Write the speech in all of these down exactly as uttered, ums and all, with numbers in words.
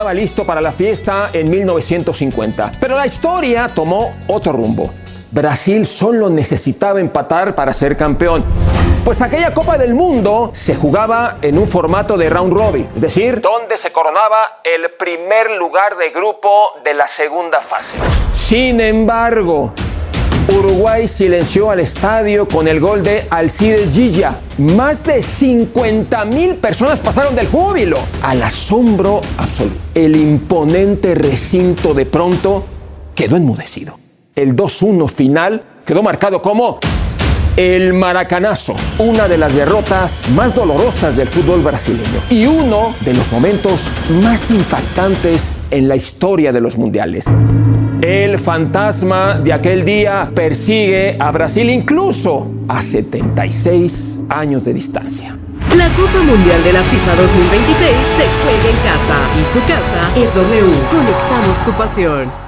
Estaba listo para la fiesta en mil novecientos cincuenta, pero la historia tomó otro rumbo. Brasil solo necesitaba empatar para ser campeón, pues aquella Copa del Mundo se jugaba en un formato de round robin, es decir, donde se coronaba el primer lugar de grupo de la segunda fase. Sin embargo, Uruguay silenció al estadio con el gol de Alcides Gilla. Más de cincuenta mil personas pasaron del júbilo al asombro absoluto. El imponente recinto de pronto quedó enmudecido. El dos uno final quedó marcado como el maracanazo, una de las derrotas más dolorosas del fútbol brasileño y uno de los momentos más impactantes en la historia de los mundiales. El fantasma de aquel día persigue a Brasil incluso a setenta y seis años de distancia. La Copa Mundial de la FIFA dos mil veintiséis se juega en casa y su casa es W. Conectamos tu pasión.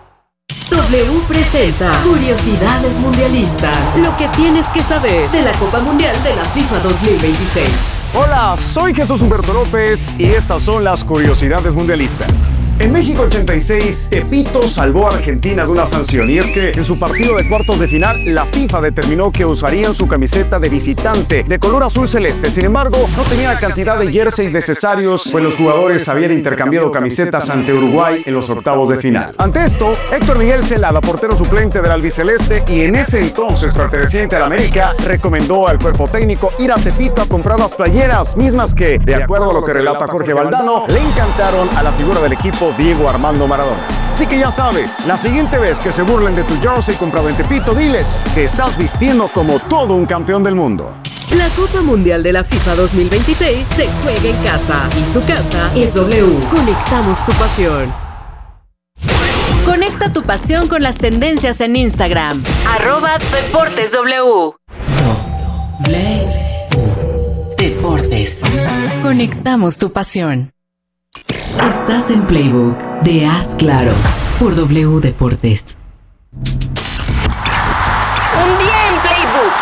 W presenta Curiosidades Mundialistas, lo que tienes que saber de la Copa Mundial de la FIFA dos mil veintiséis. Hola, soy Jesús Humberto López y estas son las Curiosidades Mundialistas. En México ochenta y seis, Tepito salvó a Argentina de una sanción, y es que en su partido de cuartos de final, la FIFA determinó que usarían su camiseta de visitante de color azul celeste. Sin embargo, no tenía la cantidad de jerseys necesarios, pues los jugadores habían intercambiado camisetas ante Uruguay en los octavos de final. Ante esto, Héctor Miguel Celada, portero suplente del albiceleste y en ese entonces perteneciente al América, recomendó al cuerpo técnico ir a Tepito a comprar las playeras, mismas que, de acuerdo a lo que relata Jorge Valdano, le encantaron a la figura del equipo Diego Armando Maradona. Así que ya sabes, la siguiente vez que se burlen de tu jersey comprado en Tepito, diles que estás vistiendo como todo un campeón del mundo. La Copa Mundial de la FIFA dos mil veintiséis se juega en casa y su casa es W. Conectamos tu pasión. Conecta tu pasión con las tendencias en Instagram. Arroba Deportes W. W. Deportes. Conectamos tu pasión. Estás en Playbook de Haz Claro por W Deportes. Un día en Playbook.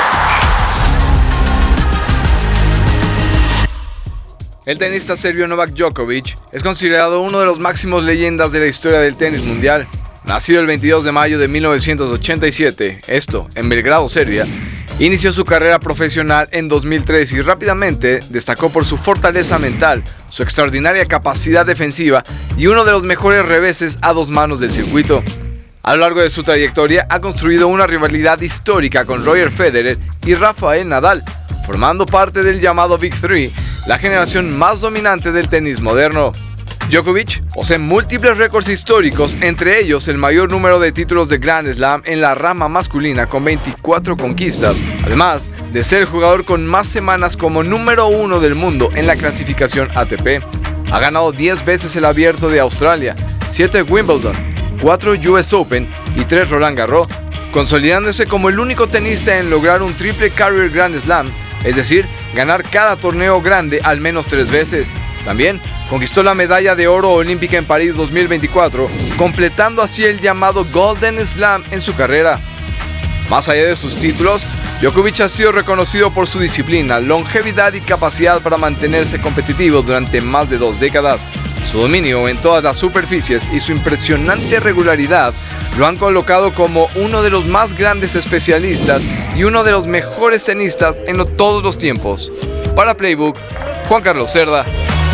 El tenista serbio Novak Djokovic es considerado uno de los máximos leyendas de la historia del tenis mundial. Nacido el veintidós de mayo de mil novecientos ochenta y siete, esto en Belgrado, Serbia, inició su carrera profesional en dos mil tres y rápidamente destacó por su fortaleza mental, su extraordinaria capacidad defensiva y uno de los mejores reveses a dos manos del circuito. A lo largo de su trayectoria ha construido una rivalidad histórica con Roger Federer y Rafael Nadal, formando parte del llamado Big Three, la generación más dominante del tenis moderno. Djokovic posee múltiples récords históricos, entre ellos el mayor número de títulos de Grand Slam en la rama masculina con veinticuatro conquistas, además de ser el jugador con más semanas como número uno del mundo en la clasificación A T P. Ha ganado diez veces el Abierto de Australia, siete Wimbledon, cuatro U S Open y tres Roland Garros, consolidándose como el único tenista en lograr un triple Career Grand Slam, es decir, ganar cada torneo grande al menos tres veces. También conquistó la medalla de oro olímpica en París dos mil veinticuatro, completando así el llamado Golden Slam en su carrera. Más allá de sus títulos, Djokovic ha sido reconocido por su disciplina, longevidad y capacidad para mantenerse competitivo durante más de dos décadas. Su dominio en todas las superficies y su impresionante regularidad lo han colocado como uno de los más grandes especialistas y uno de los mejores tenistas en todos los tiempos. Para Playbook, Juan Carlos Cerda.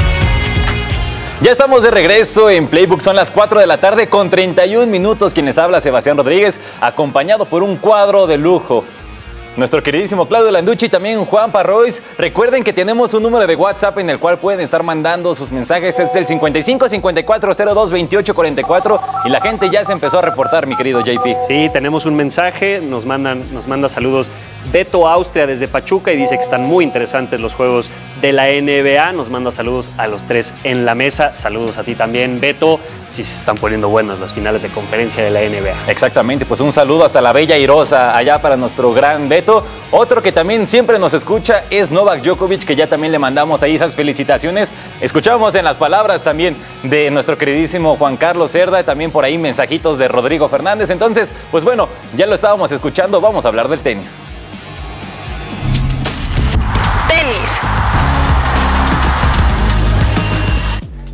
Ya estamos de regreso en Playbook, son las cuatro de la tarde con treinta y un minutos. Quienes habla Sebastián Rodríguez, acompañado por un cuadro de lujo. Nuestro queridísimo Claudio Landucci y también Juan Parrois. Recuerden que tenemos un número de WhatsApp en el cual pueden estar mandando sus mensajes. Es el cincuenta y cinco cincuenta y cuatro cero dos veintiocho cuarenta y cuatro. Y la gente ya se empezó a reportar, mi querido J P. Sí, tenemos un mensaje. Nos, mandan, nos manda saludos Beto Austria desde Pachuca y dice que están muy interesantes los juegos de la N B A. Nos manda saludos a los tres en la mesa. Saludos a ti también, Beto. Sí se están poniendo buenas las finales de conferencia de la N B A. Exactamente, pues un saludo hasta la bella Irosa, allá para nuestro gran Beto. Otro que también siempre nos escucha es Novak Djokovic, que ya también le mandamos ahí esas felicitaciones. Escuchamos en las palabras también de nuestro queridísimo Juan Carlos Cerda, también por ahí mensajitos de Rodrigo Fernández. Entonces, pues bueno, ya lo estábamos escuchando, vamos a hablar del tenis. Tenis.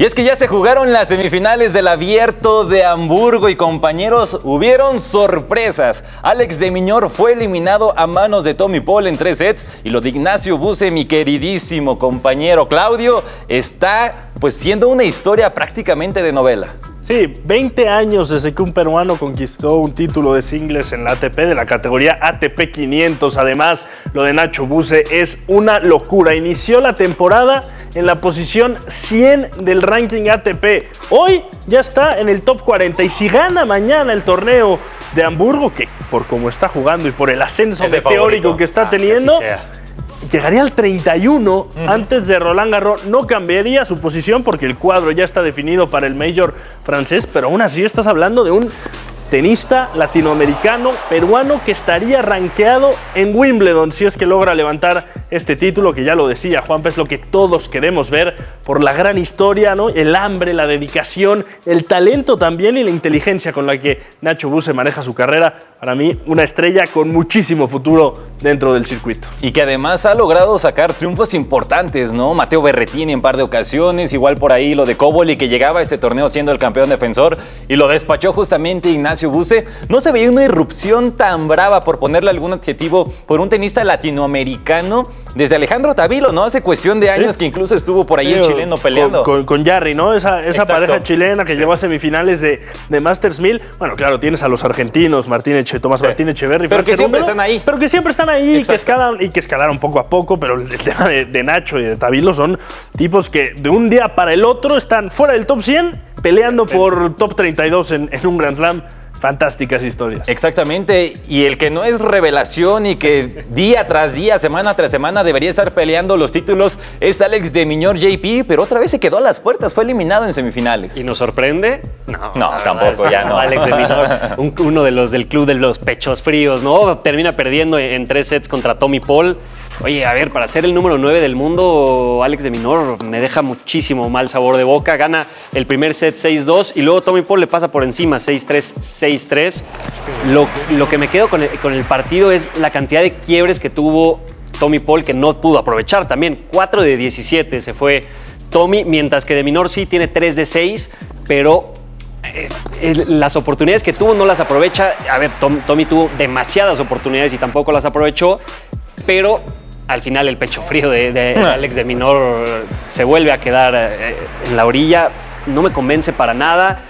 Y es que ya se jugaron las semifinales del Abierto de Hamburgo y compañeros, hubieron sorpresas. Alex de Minaur fue eliminado a manos de Tommy Paul en tres sets y lo de Ignacio Buse, mi queridísimo compañero Claudio, está pues siendo una historia prácticamente de novela. Sí, veinte años desde que un peruano conquistó un título de singles en la A T P de la categoría A T P quinientos. Además, lo de Nacho Buse es una locura. Inició la temporada en la posición cien del ranking A T P. Hoy ya está en el top cuarenta y si gana mañana el torneo de Hamburgo, que por cómo está jugando y por el ascenso meteórico que está ah, teniendo, que llegaría al treinta y uno uh-huh. antes de Roland Garros. No cambiaría su posición porque el cuadro ya está definido para el Major francés, pero aún así estás hablando de un tenista latinoamericano, peruano, que estaría rankeado en Wimbledon si es que logra levantar este título, que ya lo decía Juanpa, es lo que todos queremos ver por la gran historia, ¿no? El hambre, la dedicación, el talento también y la inteligencia con la que Nacho Buse maneja su carrera. Para mí, una estrella con muchísimo futuro dentro del circuito. Y que además ha logrado sacar triunfos importantes, ¿no? Matteo Berrettini en par de ocasiones, igual por ahí lo de Koboli, que llegaba a este torneo siendo el campeón defensor y lo despachó justamente Ignacio Buse. No se veía una irrupción tan brava, por ponerle algún adjetivo, por un tenista latinoamericano desde Alejandro Tavilo, ¿no? Hace cuestión de años, ¿sí? Que incluso estuvo por ahí sí, el chileno peleando. Con, con, con Jarry, ¿no? Esa, esa pareja chilena que sí. llegó a semifinales de, de Masters mil. Bueno, claro, tienes a los argentinos, Martín Eche, Tomás sí. Martín Echeverry. Pero que siempre están ahí. Pero que siempre están ahí y que, escalan, y que escalaron poco a poco. Pero el, el tema de, de Nacho y de Tavilo son tipos que de un día para el otro están fuera del top cien, peleando por top treinta y dos en, en un Grand Slam. Fantásticas historias. Exactamente, y el que no es revelación y que día tras día, semana tras semana debería estar peleando los títulos es Alex de Minaur J P, pero otra vez se quedó a las puertas, fue eliminado en semifinales. ¿Y nos sorprende? No, no tampoco, ya no. Alex de Minaur, un, uno de los del club de los pechos fríos, ¿no? Termina perdiendo en, en tres sets contra Tommy Paul. Oye, a ver, para ser el número nueve del mundo, Alex de Minaur me deja muchísimo mal sabor de boca. Gana el primer set seis dos y luego Tommy Paul le pasa por encima seis tres, seis tres. Lo, lo que me quedo con el, con el partido es la cantidad de quiebres que tuvo Tommy Paul que no pudo aprovechar. También cuatro de diecisiete se fue Tommy, mientras que de Minaur sí tiene tres de seis, pero eh, las oportunidades que tuvo no las aprovecha. A ver, Tom, Tommy tuvo demasiadas oportunidades y tampoco las aprovechó, pero al final el pecho frío de, de Alex de Minaur se vuelve a quedar eh, en la orilla. No me convence para nada.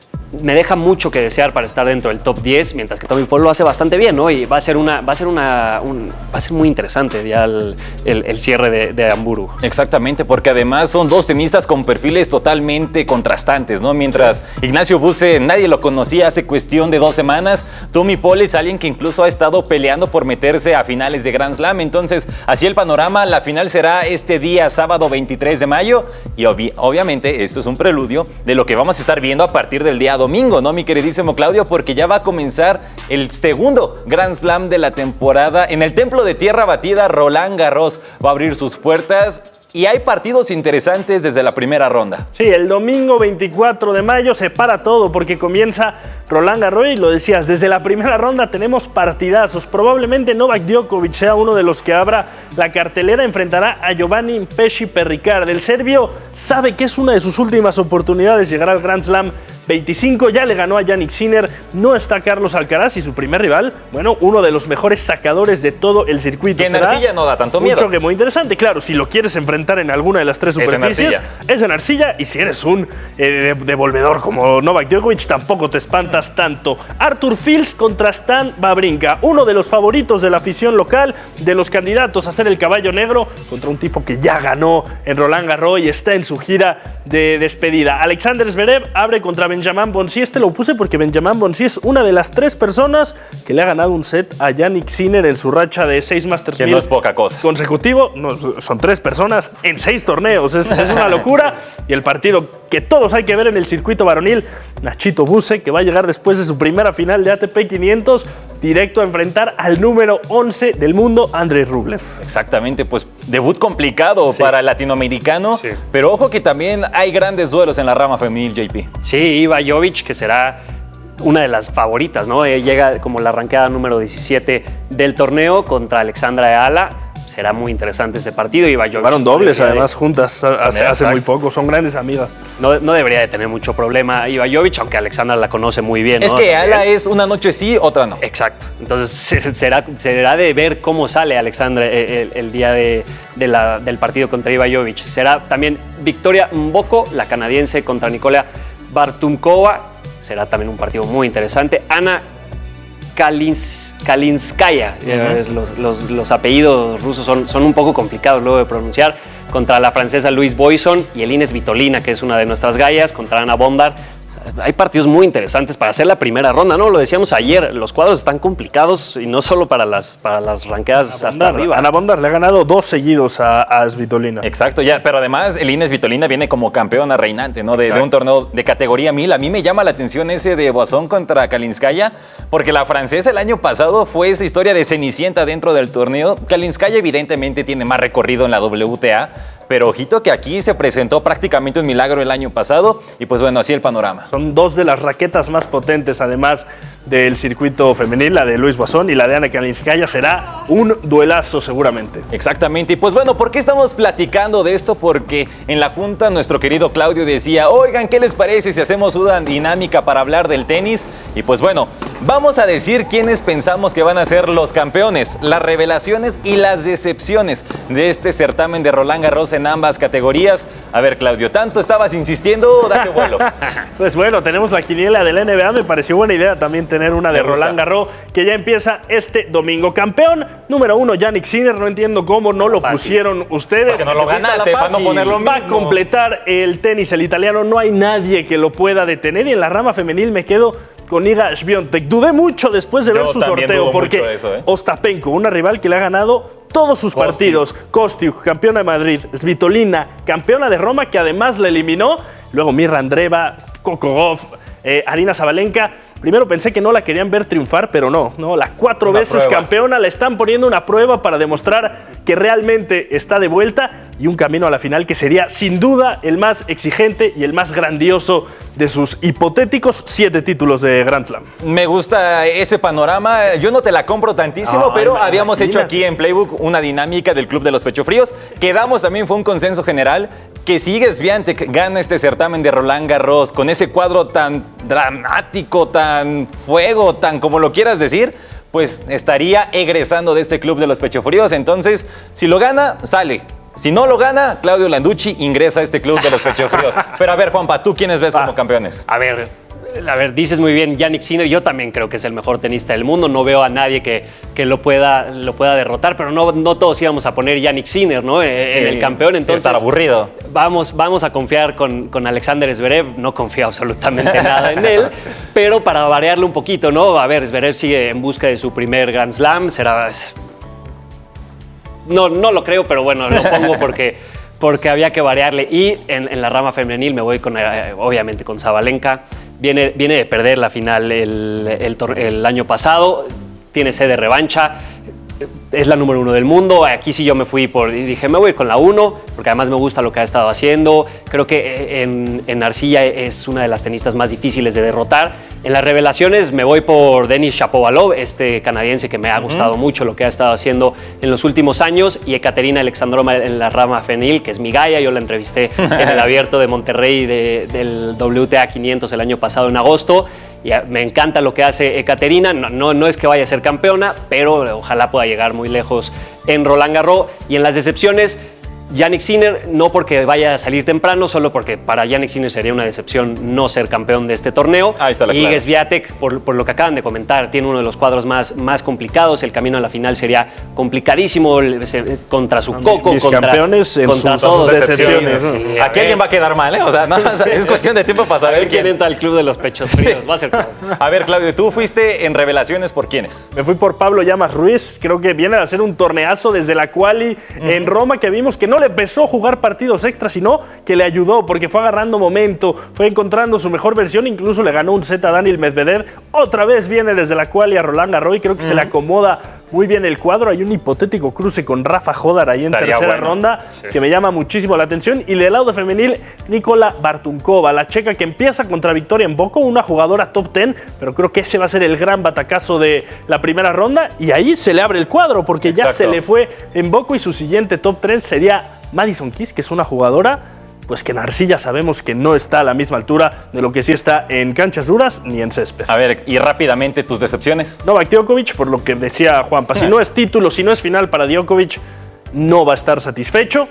Me deja mucho que desear para estar dentro del top diez, mientras que Tommy Paul lo hace bastante bien, ¿no? Y va a ser una, va a ser una, un, va a ser muy interesante ya el, el, el cierre de, de Hamburgo. Exactamente, porque además son dos tenistas con perfiles totalmente contrastantes, ¿no? Mientras Ignacio Buse nadie lo conocía hace cuestión de dos semanas, Tommy Paul es alguien que incluso ha estado peleando por meterse a finales de Grand Slam. Entonces, así el panorama. La final será este día, sábado veintitrés de mayo, y obvi- obviamente esto es un preludio de lo que vamos a estar viendo a partir del día domingo, ¿no, mi queridísimo Claudio? Porque ya va a comenzar el segundo Grand Slam de la temporada. En el Templo de Tierra Batida, Roland Garros va a abrir sus puertas y hay partidos interesantes desde la primera ronda. Sí, el domingo veinticuatro de mayo se para todo porque comienza Roland Garros y lo decías, desde la primera ronda tenemos partidazos. Probablemente Novak Djokovic sea uno de los que abra la cartelera, enfrentará a Giovanni Pesci Perricard. El serbio sabe que es una de sus últimas oportunidades llegar al Grand Slam veinticinco, ya le ganó a Jannik Sinner, no está Carlos Alcaraz y su primer rival, bueno, uno de los mejores sacadores de todo el circuito. Que en arcilla no da tanto miedo. Un choque muy interesante, claro, si lo quieres enfrentar en alguna de las tres superficies, es en arcilla, y si eres un eh, devolvedor como Novak Djokovic, tampoco te espantas tanto. Arthur Fils contra Stan Wawrinka, uno de los favoritos de la afición local, de los candidatos a ser el caballo negro, contra un tipo que ya ganó en Roland Garros y está en su gira de despedida. Alexander Zverev abre contra Benjamin Bonzi. Este lo puse porque Benjamin Bonzi es una de las tres personas que le ha ganado un set a Jannik Sinner en su racha de seis Masters que no es poca cosa. Consecutivo. No, son tres personas en seis torneos. Es, es una locura. Y el partido que todos hay que ver en el circuito varonil, Nachito Buse, que va a llegar después de su primera final de A T P quinientos, directo a enfrentar al número once del mundo, Andrei Rublev. Exactamente, pues debut complicado sí. para el latinoamericano, sí. pero ojo que también hay grandes duelos en la rama femenil, J P. Sí, Iva Jovic, que será una de las favoritas, ¿no? Llega como la ranqueada número diecisiete del torneo contra Alexandra Eala. será muy interesante este partido. Y Bayovic Jugaron dobles, no además, de, juntas hace, hace muy poco. Son grandes amigas. No, no debería de tener mucho problema Ivajovic, aunque Alexandra la conoce muy bien, ¿no? Es que Ala es una noche sí, otra no. Exacto. Entonces será, será de ver cómo sale Alexandra el, el, el día de, de la, del partido contra Ivajovic. Será también Victoria Mboko, la canadiense, contra Nicola Bartunkova. Será también un partido muy interesante. Ana Kalins, Kalinskaya, uh-huh. los, los, los apellidos rusos son, son un poco complicados luego de pronunciar, contra la francesa Louise Boyson y Elina Svitolina, que es una de nuestras gallas, contra Ana Bondar. Hay partidos muy interesantes para hacer la primera ronda, ¿no? Lo decíamos ayer, los cuadros están complicados y no solo para las, para las ranqueadas hasta arriba. Ana Bondar le ha ganado dos seguidos a, a Svitolina. Exacto, ya, pero además Elina Svitolina viene como campeona reinante, ¿no? De, de un torneo de categoría mil. A mí me llama la atención ese de Boisson contra Kalinskaya, porque la francesa el año pasado fue esa historia de Cenicienta dentro del torneo. Kalinskaya evidentemente tiene más recorrido en la W T A, pero ojito que aquí se presentó prácticamente un milagro el año pasado y pues bueno, así el panorama. Son dos de las raquetas más potentes además del circuito femenil, la de Louise Boisson y la de Ana Kalinskaya. Será un duelazo seguramente. Exactamente, y pues bueno, ¿por qué estamos platicando de esto? Porque en la junta nuestro querido Claudio decía, oigan, ¿qué les parece si hacemos una dinámica para hablar del tenis? Y pues bueno, vamos a decir quiénes pensamos que van a ser los campeones, las revelaciones y las decepciones de este certamen de Roland Garros en ambas categorías. A ver, Claudio, tanto estabas insistiendo, date vuelo. Pues bueno, tenemos la quiniela de la N B A, me pareció buena idea también tener una de Roland Garros, que ya empieza este domingo. Campeón número uno, Jannik Sinner, no entiendo cómo no lo Fácil. pusieron ustedes. Porque no lo ganaste, para no ponerlo mismo. Va a completar el tenis, el italiano, no hay nadie que lo pueda detener. Y en la rama femenil me quedo con Iga Świątek. Dudé mucho después de ver Yo su sorteo, porque eso, ¿eh? Ostapenko, una rival que le ha ganado todos sus Kostiuk. partidos. Kostiuk, campeona de Madrid. Svitolina, campeona de Roma, que además la eliminó. Luego Mirra Andreeva, Coco Gauff, eh, Aryna Sabalenka. Primero pensé que no la querían ver triunfar, pero no, no, la cuatro una veces prueba. campeona le están poniendo una prueba para demostrar que realmente está de vuelta y un camino a la final que sería sin duda el más exigente y el más grandioso de sus hipotéticos siete títulos de Grand Slam. Me gusta ese panorama, yo no te la compro tantísimo, Ay, pero habíamos hecho aquí en Playbook una dinámica del Club de los Pechofríos. Quedamos también, fue un consenso general, que si Iga Świątek gana este certamen de Roland Garros con ese cuadro tan dramático, tan fuego, tan como lo quieras decir, pues estaría egresando de este Club de los Pechofríos. Entonces, si lo gana, sale. Si no lo gana, Claudio Landucci ingresa a este Club de los Pechofríos. Pero a ver, Juanpa, ¿tú quiénes ves ah, como campeones? A ver, a ver, dices muy bien Jannik Sinner, yo también creo que es el mejor tenista del mundo, no veo a nadie que, que lo, pueda, lo pueda derrotar, pero no, no todos íbamos a poner Jannik Sinner, ¿no? En, en el campeón, entonces... Estar aburrido. Vamos, vamos a confiar con, con Alexander Zverev, no confío absolutamente nada en él, pero para variarlo un poquito, ¿no? A ver, Zverev sigue en busca de su primer Grand Slam, será... No, no lo creo, pero bueno, lo pongo porque, porque había que variarle. Y en, en la rama femenil me voy con, eh, obviamente, con Sabalenka. Viene, viene de perder la final el, el, el año pasado, tiene sed de revancha, es la número uno del mundo. Aquí sí yo me fui por, y dije, me voy con la uno, porque además me gusta lo que ha estado haciendo. Creo que en, en arcilla es una de las tenistas más difíciles de derrotar. En las revelaciones me voy por Denis Shapovalov, este canadiense que me ha gustado uh-huh. mucho lo que ha estado haciendo en los últimos años, y Ekaterina Alexandrova en la rama femenil, que es mi galla. Yo la entrevisté en el Abierto de Monterrey de, del W T A quinientos el año pasado en agosto. Y me encanta lo que hace Ekaterina, no, no, no es que vaya a ser campeona, pero ojalá pueda llegar muy lejos en Roland Garros. Y en las decepciones, Jannik Sinner, no porque vaya a salir temprano, solo porque para Jannik Sinner sería una decepción no ser campeón de este torneo. Ahí está la y clara. Iga Świątek, por, por lo que acaban de comentar, tiene uno de los cuadros más, más complicados. El camino a la final sería complicadísimo contra su Coco, Mis contra, campeones en contra sus todos. decepciones. Sí, sí, Aquí alguien va a quedar mal, ¿eh? O sea, nada más es cuestión de tiempo para saber a ver quién, quién entra al Club de los Pechos Fríos. Va a ser claro. A ver, Claudio, tú fuiste en revelaciones por quiénes. Me fui por Pablo Llamas Ruiz, creo que viene a hacer un torneazo desde la quali uh-huh. en Roma, que vimos que no le empezó a jugar partidos extras, sino que le ayudó porque fue agarrando momento, fue encontrando su mejor versión, incluso le ganó un set a Daniil Medvedev. Otra vez viene desde la quali a Roland Garros y creo que uh-huh. se le acomoda muy bien el cuadro. Hay un hipotético cruce con Rafa Jodar ahí en Estaría tercera bueno. ronda Sí. que me llama muchísimo la atención. Y del lado femenil, Nikola Bartunkova, la checa que empieza contra Victoria Mboko, una jugadora top diez, pero creo que ese va a ser el gran batacazo de la primera ronda. Y ahí se le abre el cuadro porque Exacto. ya se le fue Mboko y su siguiente top tres sería Madison Keys, que es una jugadora pues que en arcilla sabemos que no está a la misma altura de lo que sí está en canchas duras ni en césped. A ver, y rápidamente tus decepciones. Novak Djokovic, por lo que decía Juanpa, si no es título, si no es final para Djokovic, no va a estar satisfecho.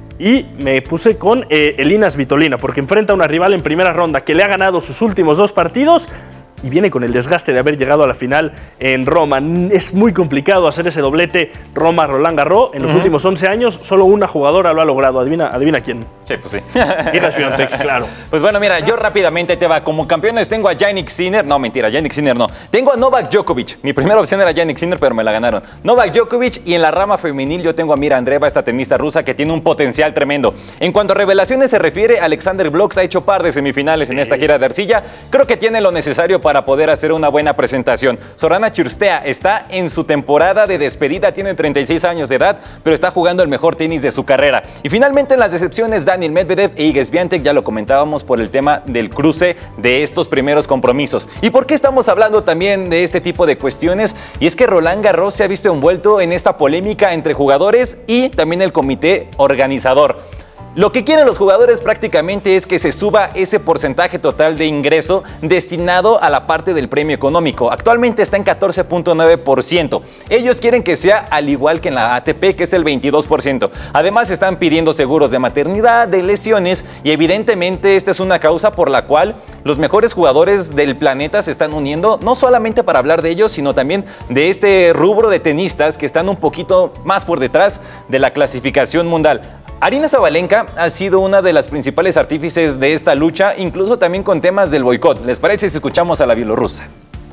Y me puse con eh, Elina Svitolina, porque enfrenta a una rival en primera ronda que le ha ganado sus últimos dos partidos y viene con el desgaste de haber llegado a la final en Roma. Es muy complicado hacer ese doblete Roma-Roland Garros. En los uh-huh. últimos once años, solo una jugadora lo ha logrado. Adivina, adivina quién. Sí, pues sí. Iga Swiatek, claro. Pues bueno, mira, yo rápidamente te va. Como campeones tengo a Jannik Sinner. No, mentira, Jannik Sinner no. Tengo a Novak Djokovic. Mi primera opción era Jannik Sinner, pero me la ganaron. Novak Djokovic, y en la rama femenil yo tengo a Mira Andreeva, esta tenista rusa que tiene un potencial tremendo. En cuanto a revelaciones se refiere, Alexander Blocks ha hecho par de semifinales en esta gira de arcilla. Creo que tiene lo necesario para poder hacer una buena presentación. Sorana Cirstea está en su temporada de despedida, tiene treinta y seis años de edad, pero está jugando el mejor tenis de su carrera. Y finalmente en las decepciones, Daniil Medvedev e Iga Swiatek, ya lo comentábamos por el tema del cruce de estos primeros compromisos. ¿Y por qué estamos hablando también de este tipo de cuestiones? Y es que Roland Garros se ha visto envuelto en esta polémica entre jugadores y también el comité organizador. Lo que quieren los jugadores prácticamente es que se suba ese porcentaje total de ingreso destinado a la parte del premio económico. Actualmente está en catorce punto nueve por ciento. Ellos quieren que sea al igual que en la A T P, que es el veintidós por ciento. Además están pidiendo seguros de maternidad, de lesiones, y evidentemente esta es una causa por la cual los mejores jugadores del planeta se están uniendo, no solamente para hablar de ellos, sino también de este rubro de tenistas que están un poquito más por detrás de la clasificación mundial. Aryna Sabalenka ha sido una de las principales artífices de esta lucha, incluso también con temas del boicot. ¿Les parece si escuchamos a la bielorrusa?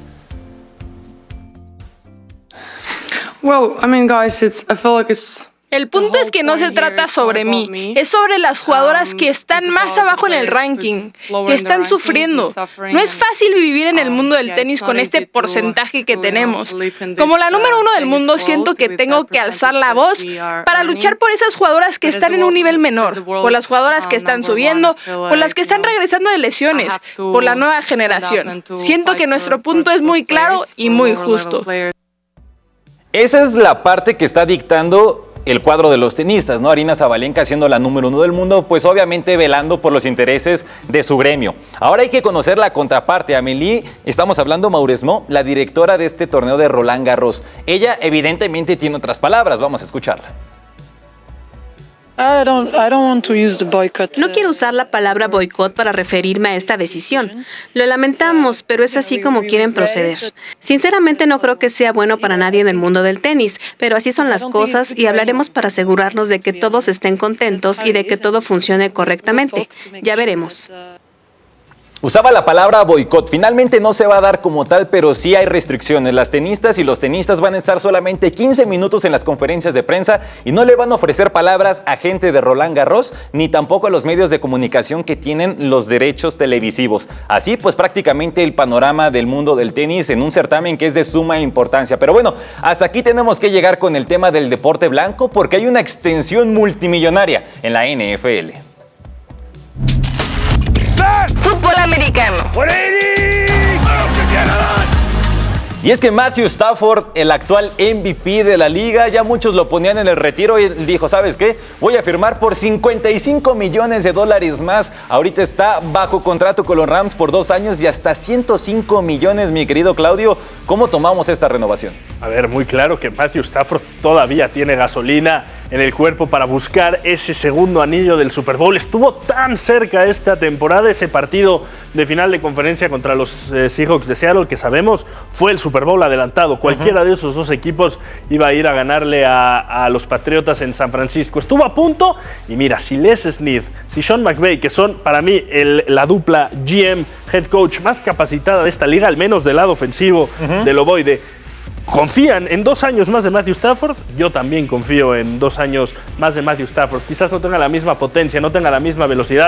Well, I mean, guys, it's, I feel like it's... El punto es que no se trata sobre mí, es sobre las jugadoras que están más abajo en el ranking, que están sufriendo. No es fácil vivir en el mundo del tenis con este porcentaje que tenemos. Como la número uno del mundo, siento que tengo que alzar la voz para luchar por esas jugadoras que están en un nivel menor, por las jugadoras que están subiendo, por las que están regresando de lesiones, por la nueva generación. Siento que nuestro punto es muy claro y muy justo. Esa es la parte que está dictando el cuadro de los tenistas, ¿no? Aryna Sabalenka siendo la número uno del mundo, pues obviamente velando por los intereses de su gremio. Ahora hay que conocer la contraparte. Amélie, estamos hablando Mauresmo, la directora de este torneo de Roland Garros. Ella evidentemente tiene otras palabras, vamos a escucharla. I don't, I don't want to use the boycott. No quiero usar la palabra boicot para referirme a esta decisión. Lo lamentamos, pero es así como quieren proceder. Sinceramente no creo que sea bueno para nadie en el mundo del tenis, pero así son las cosas y hablaremos para asegurarnos de que todos estén contentos y de que todo funcione correctamente. Ya veremos. Usaba la palabra boicot. Finalmente no se va a dar como tal, pero sí hay restricciones. Las tenistas y los tenistas van a estar solamente quince minutos en las conferencias de prensa y no le van a ofrecer palabras a gente de Roland Garros ni tampoco a los medios de comunicación que tienen los derechos televisivos. Así pues prácticamente el panorama del mundo del tenis en un certamen que es de suma importancia. Pero bueno, hasta aquí tenemos que llegar con el tema del deporte blanco porque hay una extensión multimillonaria en la N F L. Fútbol americano. Y es que Matthew Stafford, el actual M V P de la liga, ya muchos lo ponían en el retiro y dijo, ¿sabes qué? Voy a firmar por cincuenta y cinco millones de dólares más. Ahorita está bajo contrato con los Rams por dos años y hasta ciento cinco millones, mi querido Claudio. ¿Cómo tomamos esta renovación? A ver, muy claro que Matthew Stafford todavía tiene gasolina en el cuerpo para buscar ese segundo anillo del Super Bowl. Estuvo tan cerca esta temporada, ese partido de final de conferencia contra los eh, Seahawks de Seattle, que sabemos fue el Super Bowl adelantado. Cualquiera uh-huh. de esos dos equipos iba a ir a ganarle a, a los Patriotas en San Francisco. Estuvo a punto y mira, si Les Snead, si Sean McVay, que son para mí el, la dupla G M, head coach más capacitada de esta liga, al menos del lado ofensivo uh-huh. del ovoide, confían en dos años más de Matthew Stafford, yo también confío en dos años más de Matthew Stafford. Quizás no tenga la misma potencia, no tenga la misma velocidad,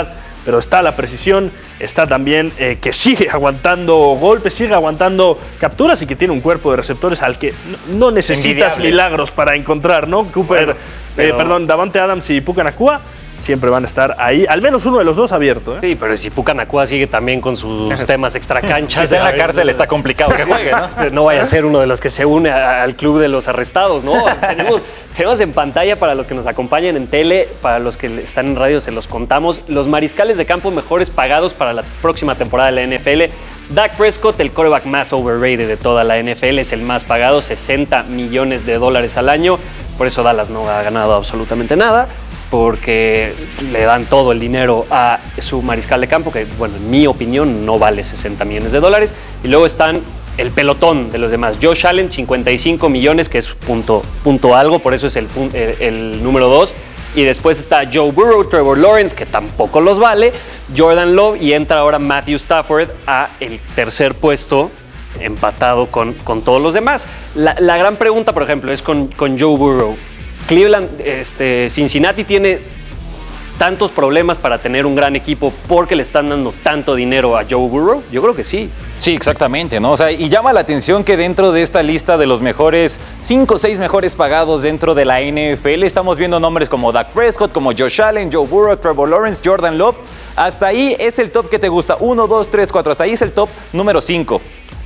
pero está la precisión, está también eh, que sigue aguantando golpes, sigue aguantando capturas y que tiene un cuerpo de receptores al que no, no necesitas Envidiable. milagros para encontrar, ¿no? Cooper, bueno, pero... eh, perdón, Davante Adams y Puka Nacua siempre van a estar ahí, al menos uno de los dos abierto. ¿eh? Sí, pero si Puka Nacua sigue también con sus temas extracanchas. Si está en la cárcel, está complicado que juegue, ¿no? No vaya a ser uno de los que se une a, al club de los arrestados, ¿no? tenemos, tenemos en pantalla para los que nos acompañan en tele, para los que están en radio, se los contamos, los mariscales de campo mejores pagados para la próxima temporada de la N F L. Dak Prescott, el quarterback más overrated de toda la N F L, es el más pagado, sesenta millones de dólares al año. Por eso Dallas no ha ganado absolutamente nada, porque le dan todo el dinero a su mariscal de campo, que, bueno, en mi opinión no vale sesenta millones de dólares. Y luego están el pelotón de los demás. Josh Allen, cincuenta y cinco millones, que es punto, punto algo, por eso es el, el, el número dos. Y después está Joe Burrow, Trevor Lawrence, que tampoco los vale, Jordan Love, y entra ahora Matthew Stafford a el tercer puesto, empatado con, con todos los demás. La, la gran pregunta, por ejemplo, es con, con Joe Burrow. Cleveland, este, Cincinnati tiene tantos problemas para tener un gran equipo porque le están dando tanto dinero a Joe Burrow. Yo creo que sí. Sí, exactamente, ¿no? O sea, y llama la atención que dentro de esta lista de los mejores, cinco o seis mejores pagados dentro de la N F L, estamos viendo nombres como Dak Prescott, como Josh Allen, Joe Burrow, Trevor Lawrence, Jordan Love. Hasta ahí es el top que te gusta. Uno, dos, tres, cuatro. Hasta ahí es el top número cinco.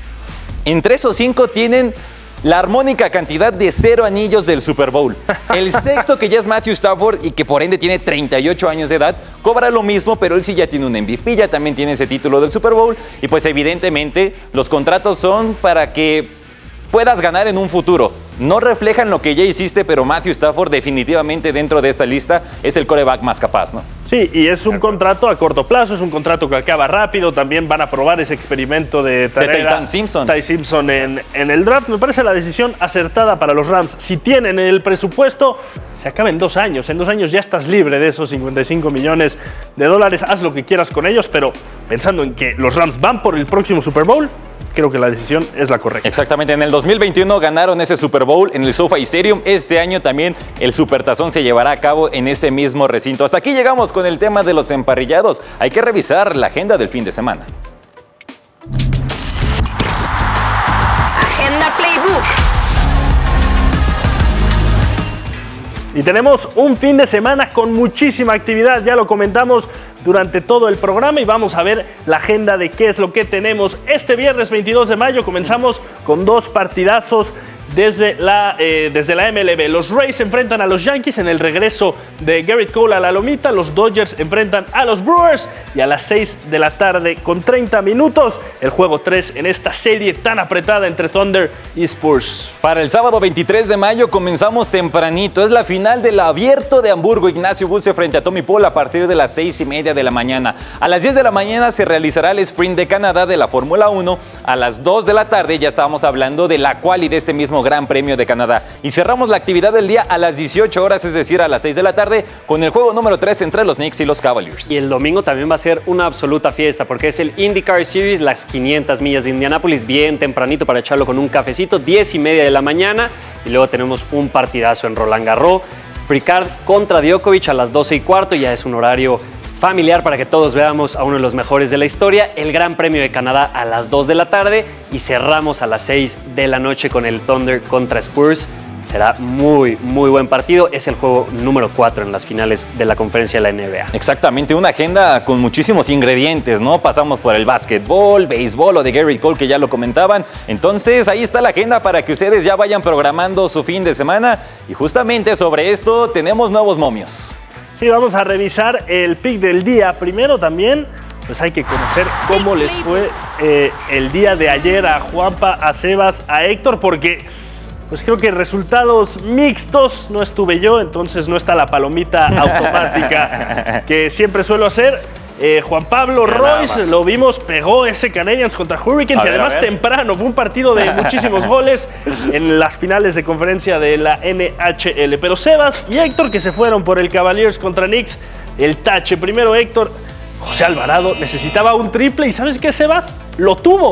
Entre esos cinco tienen la armónica cantidad de cero anillos del Super Bowl. El sexto, que ya es Matthew Stafford y que por ende tiene treinta y ocho años de edad, cobra lo mismo, pero él sí ya tiene un M V P, ya también tiene ese título del Super Bowl. Y pues evidentemente los contratos son para que puedas ganar en un futuro. No reflejan lo que ya hiciste, pero Matthew Stafford definitivamente dentro de esta lista es el quarterback más capaz, ¿no? Sí, y es un contrato a corto plazo, es un contrato que acaba rápido. También van a probar ese experimento de traer a Ty Simpson, Ty Simpson en, en el draft. Me parece la decisión acertada para los Rams. Si tienen el presupuesto, se acaba en dos años. En dos años ya estás libre de esos cincuenta y cinco millones de dólares. Haz lo que quieras con ellos, pero pensando en que los Rams van por el próximo Super Bowl, creo que la decisión es la correcta. Exactamente, en el dos mil veintiuno ganaron ese Super Bowl en el SoFi Stadium. Este año también el Supertazón se llevará a cabo en ese mismo recinto. Hasta aquí llegamos con el tema de los emparrillados. Hay que revisar la agenda del fin de semana. Agenda Playbook. Y tenemos un fin de semana con muchísima actividad, ya lo comentamos durante todo el programa y vamos a ver la agenda de qué es lo que tenemos. Este viernes veintidós de mayo comenzamos con dos partidazos desde la, eh, desde la M L B. Los Rays enfrentan a los Yankees en el regreso de Garrett Cole a la lomita. Los Dodgers enfrentan a los Brewers y a las seis de la tarde con treinta minutos el juego tres en esta serie tan apretada entre Thunder y Spurs. Para el sábado veintitrés de mayo comenzamos tempranito. Es la final del Abierto de Hamburgo. Ignacio Buse frente a Tommy Paul a partir de las seis y media de la mañana. A las diez de la mañana se realizará el Sprint de Canadá de la Fórmula uno. A las dos de la tarde ya estábamos hablando de la quali de este mismo Gran Premio de Canadá. Y cerramos la actividad del día a las dieciocho horas, es decir, a las seis de la tarde, con el juego número tres entre los Knicks y los Cavaliers. Y el domingo también va a ser una absoluta fiesta, porque es el IndyCar Series, las quinientas millas de Indianápolis, bien tempranito para echarlo con un cafecito, diez y media de la mañana. Y luego tenemos un partidazo en Roland Garros. Ricard contra Djokovic a las doce y cuarto, ya es un horario familiar para que todos veamos a uno de los mejores de la historia. El Gran Premio de Canadá a las dos de la tarde y cerramos a las seis de la noche con el Thunder contra Spurs. Será muy, muy buen partido. Es el juego número cuatro en las finales de la conferencia de la N B A. Exactamente, una agenda con muchísimos ingredientes, ¿no? Pasamos por el básquetbol, béisbol o de Garrett Cole, que ya lo comentaban. Entonces, ahí está la agenda para que ustedes ya vayan programando su fin de semana. Y justamente sobre esto tenemos nuevos momios. Sí, vamos a revisar el pick del día. Primero también, pues hay que conocer cómo les fue eh, el día de ayer a Juanpa, a Sebas, a Héctor, porque pues creo que resultados mixtos. No estuve yo, entonces no está la palomita automática que siempre suelo hacer. Eh, Juan Pablo Royce, lo vimos, pegó ese Canadiens contra Hurricanes, a y ver, además temprano. Fue un partido de muchísimos goles en las finales de conferencia de la N H L. Pero Sebas y Héctor, que se fueron por el Cavaliers contra Knicks, el tache. Primero Héctor, José Alvarado necesitaba un triple y ¿sabes qué, Sebas? Lo tuvo.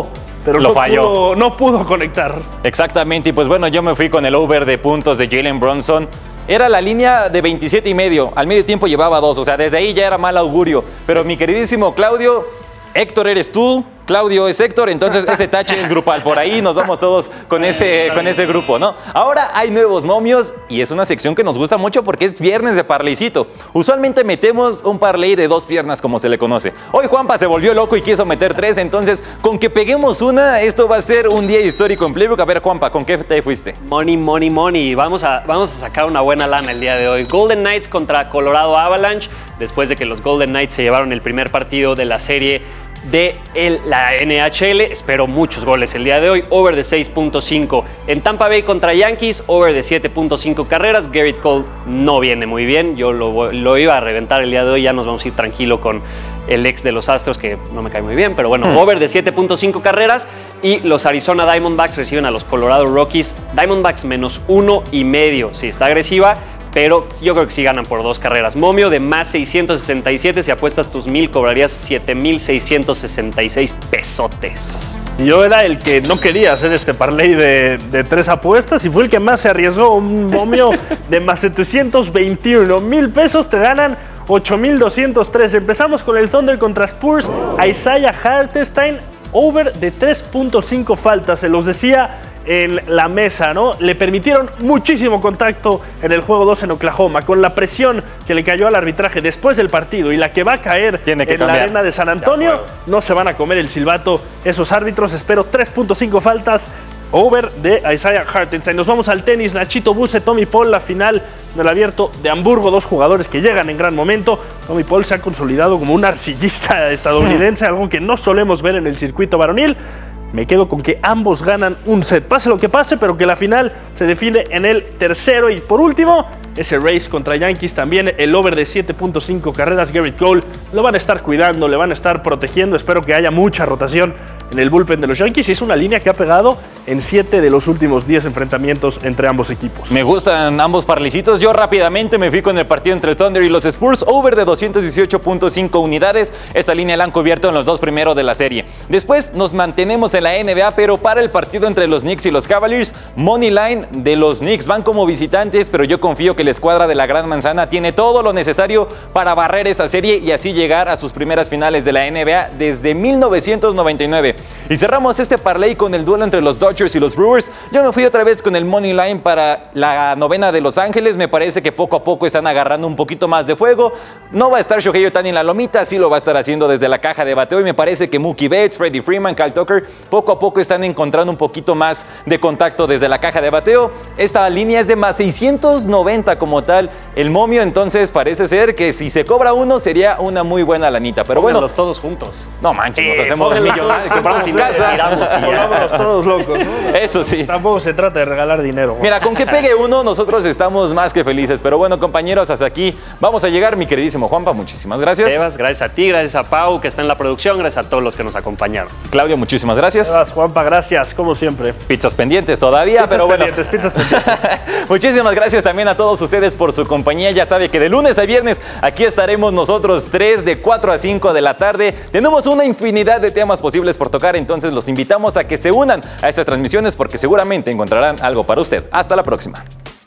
pero Lo no, falló. pudo, no pudo conectar. Exactamente, y pues bueno, yo me fui con el over de puntos de Jalen Brunson. Era la línea de veintisiete y medio, al medio tiempo llevaba dos, o sea, desde ahí ya era mal augurio. Pero mi queridísimo Claudio, Héctor eres tú, Claudio es Héctor, entonces ese tache es grupal. Por ahí nos vamos todos con este, con este grupo, ¿no? Ahora hay nuevos momios y es una sección que nos gusta mucho porque es viernes de parlaycito. Usualmente metemos un parlay de dos piernas, como se le conoce. Hoy Juanpa se volvió loco y quiso meter tres, entonces con que peguemos una, esto va a ser un día histórico en Playbook. A ver, Juanpa, ¿con qué te fuiste? Money, money, money. Vamos a, vamos a sacar una buena lana el día de hoy. Golden Knights contra Colorado Avalanche, después de que los Golden Knights se llevaron el primer partido de la serie de el, la N H L. Espero muchos goles el día de hoy. Over de seis punto cinco. En Tampa Bay contra Yankees, over de siete punto cinco carreras. Garrett Cole no viene muy bien. Yo lo, lo iba a reventar el día de hoy. Ya nos vamos a ir tranquilo con el ex de los Astros, que no me cae muy bien. Pero bueno, mm. over de siete punto cinco carreras. Y los Arizona Diamondbacks reciben a los Colorado Rockies. Diamondbacks menos uno y medio. Sí, está agresiva, pero yo creo que sí ganan por dos carreras. Momio de más seiscientos sesenta y siete. Si apuestas tus mil, cobrarías siete mil seiscientos sesenta y seis pesotes. Yo era el que no quería hacer este parlay de, de tres apuestas y fue el que más se arriesgó. Un momio de más setecientos veintiuno mil pesos, te ganan ocho mil doscientos tres. Empezamos con el Thunder contra Spurs. Isaiah Hartenstein, over de tres punto cinco faltas. Se los decía en la mesa, ¿no? Le permitieron muchísimo contacto en el juego dos en Oklahoma, con la presión que le cayó al arbitraje después del partido y la que va a caer Tiene que en cambiar. la arena de San Antonio, no se van a comer el silbato esos árbitros. Espero tres punto cinco faltas, over de Isaiah Hartenstein. Nos vamos al tenis. Nachito Buse, Tommy Paul, la final del Abierto de Hamburgo, dos jugadores que llegan en gran momento. Tommy Paul se ha consolidado como un arcillista estadounidense, algo que no solemos ver en el circuito varonil. Me quedo con que ambos ganan un set, pase lo que pase, pero que la final se define en el tercero. Y por último, ese race contra Yankees, también el over de siete punto cinco carreras. Garrett Cole lo van a estar cuidando, le van a estar protegiendo. Espero que haya mucha rotación en el bullpen de los Yankees. Y es una línea que ha pegado en siete de los últimos diez enfrentamientos entre ambos equipos. Me gustan ambos parlicitos. Yo rápidamente me fui con el partido entre el Thunder y los Spurs. Over de doscientos dieciocho punto cinco unidades. Esta línea la han cubierto en los dos primeros de la serie. Después nos mantenemos en la N B A, pero para el partido entre los Knicks y los Cavaliers, money line de los Knicks. Van como visitantes, pero yo confío que la escuadra de la Gran Manzana tiene todo lo necesario para barrer esta serie y así llegar a sus primeras finales de la N B A desde mil novecientos noventa y nueve. Y cerramos este parlay con el duelo entre los Dodgers y los Brewers. Yo me fui otra vez con el money line para la novena de Los Ángeles. Me parece que poco a poco están agarrando un poquito más de fuego. No va a estar Shohei Ohtani en la lomita, sí lo va a estar haciendo desde la caja de bateo. Y me parece que Mookie Betts, Freddie Freeman, Kyle Tucker, poco a poco están encontrando un poquito más de contacto desde la caja de bateo. Esta línea es de más seiscientos noventa como tal el momio, entonces parece ser que si se cobra uno sería una muy buena lanita. Pero bueno, los todos juntos. No manches, Sí, nos hacemos pónganlos, millonarios, compramos y casa. nos tiramos y ya. Volvámonos todos locos, ¿no? Eso sí. Tampoco se trata de regalar dinero. Mira, con que pegue uno, nosotros estamos más que felices. Pero bueno, compañeros, hasta aquí vamos a llegar. Mi queridísimo Juanpa, muchísimas gracias. Sebas, gracias a ti, gracias a Pau, que está en la producción, gracias a todos los que nos acompañaron. Claudio, muchísimas gracias. Sebas, Juanpa, gracias, como siempre. Pizzas pendientes todavía, Pizzas pero bueno. pendientes, pizzas pendientes. Muchísimas gracias también a todos ustedes por su compañía. Ya sabe que de lunes a viernes aquí estaremos nosotros tres de cuatro a cinco de la tarde. Tenemos una infinidad de temas posibles por tocar, entonces los invitamos a que se unan a estas transmisiones porque seguramente encontrarán algo para usted. Hasta la próxima.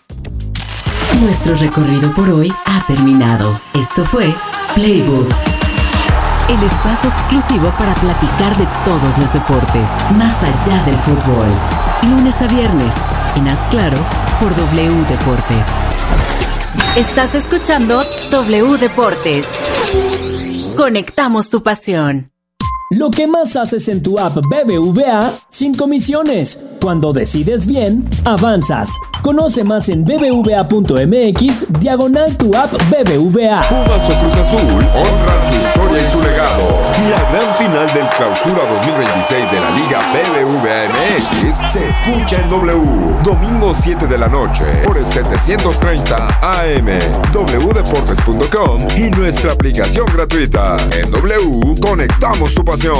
Nuestro recorrido por hoy ha terminado. Esto fue Playbook, el espacio exclusivo para platicar de todos los deportes, más allá del fútbol. Lunes a viernes, en Haz Claro, por W Deportes. Estás escuchando W Deportes. Conectamos tu pasión. Lo que más haces en tu app B B V A sin comisiones. Cuando decides bien, avanzas. Conoce más en bbva.mx diagonal tu app B B V A. Pumas o Cruz Azul honran su historia y su legado. La gran final del Clausura dos mil veintiséis de la Liga B B V A M X se escucha en W. Domingo siete de la noche por el setecientos treinta A M, w deportes punto com y nuestra aplicación gratuita. En W, conectamos tu pasión.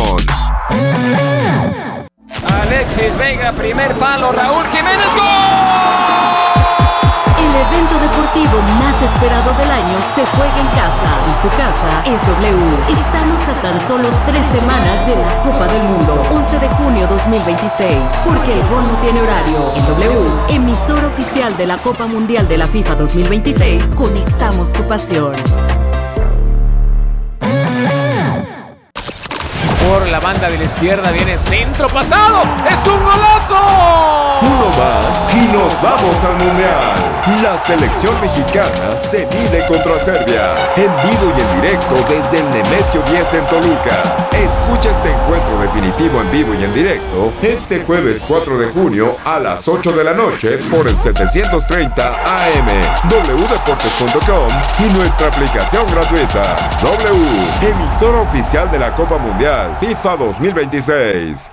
Alexis Vega, primer palo, Raúl Jiménez, ¡gol! El El evento deportivo más esperado del año se juega en casa y su casa es W. Estamos a tan solo tres semanas de la Copa del Mundo, once de junio dos mil veintiséis, porque el gol no tiene horario. En W, emisor oficial de la Copa Mundial de la FIFA dos mil veintiséis, conectamos tu pasión. Por la banda de la izquierda viene centro pasado. ¡Es un golazo! Uno más y nos vamos al Mundial. La selección mexicana se mide contra Serbia. En vivo y en directo desde el Nemesio diez en Toluca. Escucha este encuentro definitivo en vivo y en directo este jueves cuatro de junio a las ocho de la noche por el setecientos treinta A M, w deportes punto com y nuestra aplicación gratuita. W, emisora oficial de la Copa Mundial FIFA dos mil veintiséis.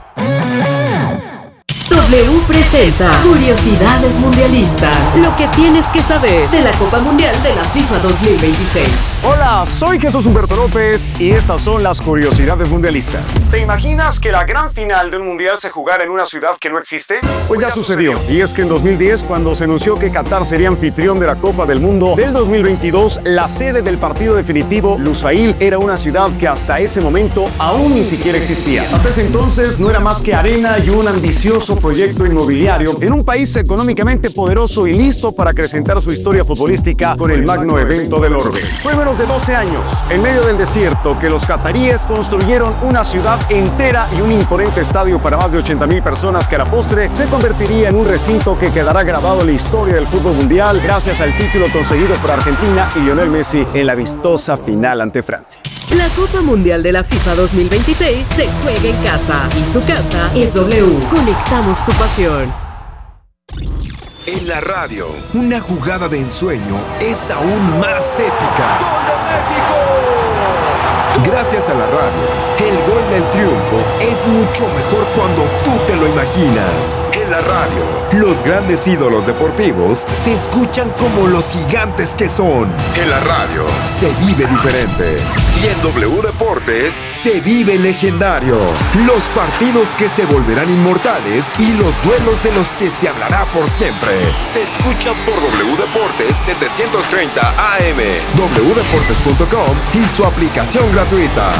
W presenta Curiosidades Mundialistas. Lo que tienes que saber de la Copa Mundial de la FIFA dos mil veintiséis. Hola, soy Jesús Humberto López y estas son las curiosidades mundialistas. ¿Te imaginas que la gran final de un mundial se jugara en una ciudad que no existe? Pues ya sucedió. Y es que en dos mil diez, cuando se anunció que Qatar sería anfitrión de la Copa del Mundo del dos mil veintidós, la sede del partido definitivo, Lusail, era una ciudad que hasta ese momento aún ni siquiera existía. Hasta ese entonces no era más que arena y un ambicioso proyecto inmobiliario en un país económicamente poderoso y listo para acrecentar su historia futbolística con el magno evento del orbe. Fue menos de doce años, en medio del desierto, que los cataríes construyeron una ciudad entera y un imponente estadio para más de ochenta mil personas que a la postre se convertiría en un recinto que quedará grabado en la historia del fútbol mundial gracias al título conseguido por Argentina y Lionel Messi en la vistosa final ante Francia. La Copa Mundial de la FIFA dos mil veintiséis se juega en casa y su casa es W. Conectamos tu pasión. En la radio, una jugada de ensueño es aún más épica. ¡Gol de México! Gracias a la radio, el gol del triunfo es mucho mejor cuando tú te lo imaginas. En la radio, los grandes ídolos deportivos se escuchan como los gigantes que son. En la radio, se vive diferente. Y en W Deportes, se vive legendario. Los partidos que se volverán inmortales y los duelos de los que se hablará por siempre. Se escucha por W Deportes setecientos treinta A M, w deportes punto com y su aplicación gratuita.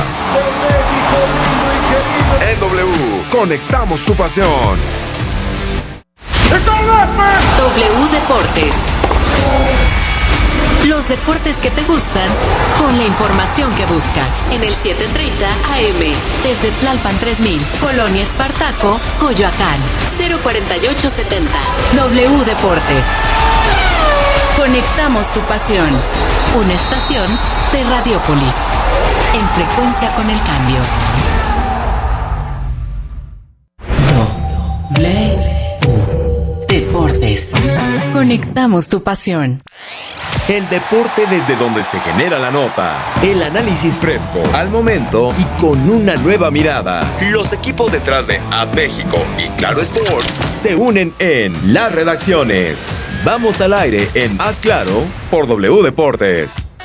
En W, conectamos tu pasión. W Deportes. Los deportes que te gustan con la información que buscas. En el setecientos treinta A M, desde Tlalpan tres mil, Colonia Espartaco, Coyoacán, cero cuarenta y ocho setenta. W Deportes. Conectamos tu pasión. Una estación de Radiópolis. En frecuencia con el cambio. W Deportes. Conectamos tu pasión. El deporte desde donde se genera la nota. El análisis fresco, al momento y con una nueva mirada. Los equipos detrás de As México y Claro Sports se unen en las redacciones. Vamos al aire en Haz Claro por W Deportes.